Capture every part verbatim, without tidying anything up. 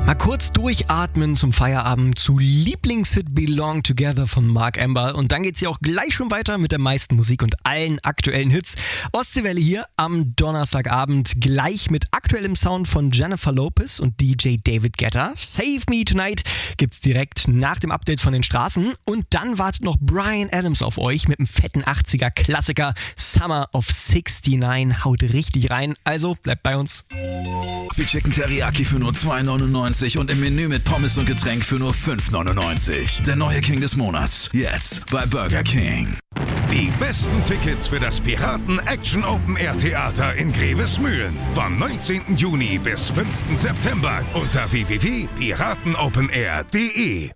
Mal kurz durchatmen zum Feierabend zu Lieblingshit Belong Together von Mark Amber. Und dann geht's hier auch gleich schon weiter mit der meisten Musik und allen aktuellen Hits. Ostseewelle hier am Donnerstagabend gleich mit aktuellem Sound von Jennifer Lopez und D J David Guetta. Save Me Tonight gibt's direkt nach dem Update von den Straßen. Und dann wartet noch Bryan Adams auf euch mit dem fetten achtziger-Klassiker Summer of sixty-nine. Haut richtig rein, also bleibt bei uns. Wir Chicken Teriyaki für nur zwei neunundneunzig und im Menü mit Pommes und Getränk für nur fünf neunundneunzig. Der neue King des Monats. Jetzt bei Burger King. Die besten Tickets für das Piraten Action Open Air Theater in Grevesmühlen. Vom neunzehnten Juni bis fünften September unter w w w punkt piratenopenair punkt de.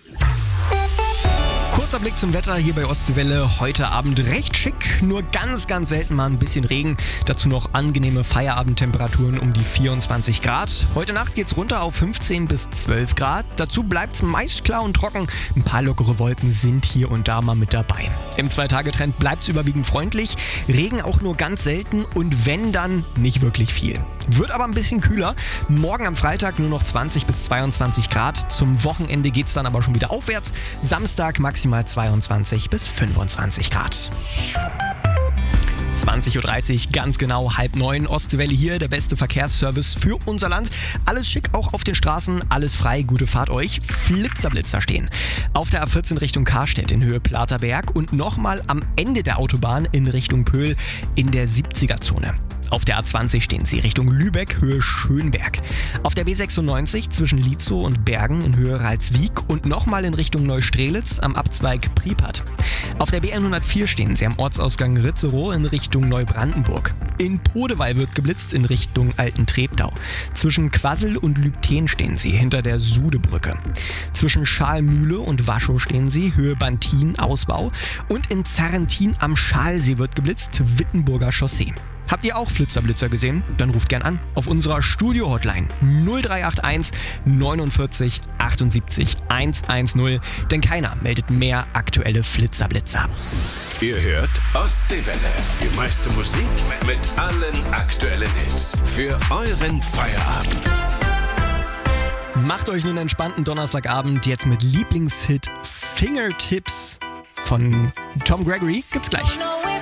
Kurzer Blick zum Wetter hier bei Ostseewelle. Heute Abend recht schick, nur ganz, ganz selten mal ein bisschen Regen. Dazu noch angenehme Feierabendtemperaturen um die vierundzwanzig Grad. Heute Nacht geht's runter auf fünfzehn bis zwölf Grad. Dazu bleibt's meist klar und trocken. Ein paar lockere Wolken sind hier und da mal mit dabei. Im Zwei-Tage-Trend bleibt's überwiegend freundlich. Regen auch nur ganz selten und wenn, dann nicht wirklich viel. Wird aber ein bisschen kühler. Morgen am Freitag nur noch zwanzig bis zweiundzwanzig Grad. Zum Wochenende geht's dann aber schon wieder aufwärts. Samstag maximal zweiundzwanzig bis fünfundzwanzig Grad. zwanzig Uhr dreißig, ganz genau halb neun. Ostseewelle hier, der beste Verkehrsservice für unser Land. Alles schick auch auf den Straßen, alles frei, gute Fahrt euch. Flitzerblitzer stehen. Auf der A vierzehn Richtung Karstedt in Höhe Platerberg und nochmal am Ende der Autobahn in Richtung Pöhl in der siebziger-Zone. Auf der A zwanzig stehen sie Richtung Lübeck, Höhe Schönberg. Auf der B sechsundneunzig zwischen Lietzow und Bergen in Höhe Ralswiek und nochmal in Richtung Neustrelitz am Abzweig Pripyat. Auf der B hundertvier stehen sie am Ortsausgang Ritzerow in Richtung Neubrandenburg. In Podewall wird geblitzt in Richtung Alten-Treptow. Zwischen Quassel und Lübten stehen sie hinter der Sudebrücke. Zwischen Schalmühle und Waschow stehen sie Höhe Bantin, Ausbau. Und in Zarrentin am Schalsee wird geblitzt, Wittenburger Chaussee. Habt ihr auch Flitzerblitzer gesehen? Dann ruft gern an auf unserer Studio-Hotline null drei acht eins neunundvierzig achtundsiebzig hundertzehn, denn keiner meldet mehr aktuelle Flitzerblitzer. Ihr hört Ostseewelle. Die meiste Musik mit allen aktuellen Hits. Für euren Feierabend. Macht euch einen entspannten Donnerstagabend jetzt mit Lieblingshit Fingertips von Tom Gregory. Gibt's gleich.